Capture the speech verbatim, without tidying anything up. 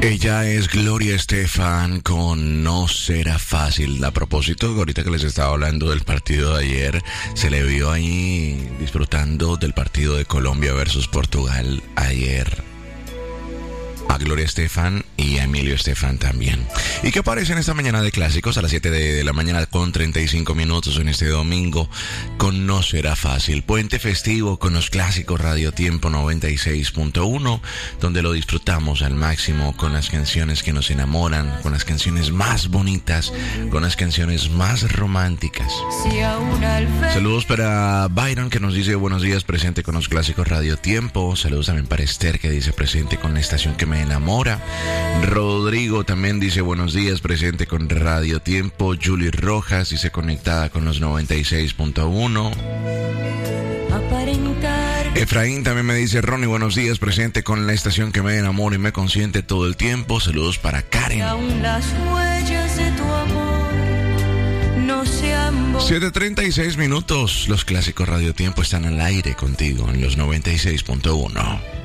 Ella es Gloria Estefan con No Será Fácil. A propósito, ahorita que les estaba hablando del partido de ayer, se le vio ahí disfrutando del partido de Colombia versus Portugal ayer a Gloria Estefan y a Emilio Estefan también. Y que aparecen esta mañana de clásicos a las siete de la mañana con treinta y cinco minutos en este domingo con No Será Fácil. Puente festivo con los clásicos Radio Tiempo noventa y seis punto uno, donde lo disfrutamos al máximo con las canciones que nos enamoran, con las canciones más bonitas, con las canciones más románticas. Saludos para Byron, que nos dice buenos días, presente con los clásicos Radio Tiempo. Saludos también para Esther, que dice presente con la estación que me enamora. Rodrigo también dice buenos días, presente con Radio Tiempo. Julie Rojas dice conectada con los noventa y seis punto uno. Efraín también me dice Ronnie, buenos días, presente con la estación que me enamora y me consiente todo el tiempo. Saludos para Karen. siete treinta y seis minutos. Los clásicos Radio Tiempo están al aire contigo en los noventa y seis punto uno.